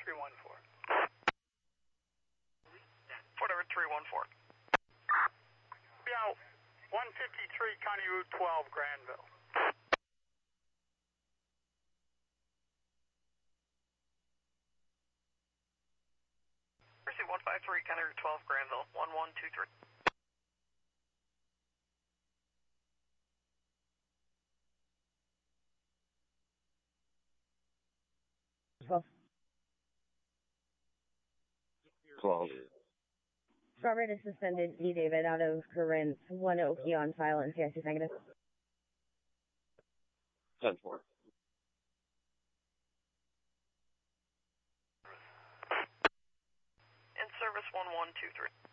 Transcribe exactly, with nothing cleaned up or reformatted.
three one four. Fort Everett three one four. Yeah, one fifty-three County Route twelve, Granville. Receive one five three County Route twelve, Granville, one one two three. twelve. twelve. Robert is suspended. E. David out of Corinth. one O P on file and C I C is negative. ten four. In service one one two three.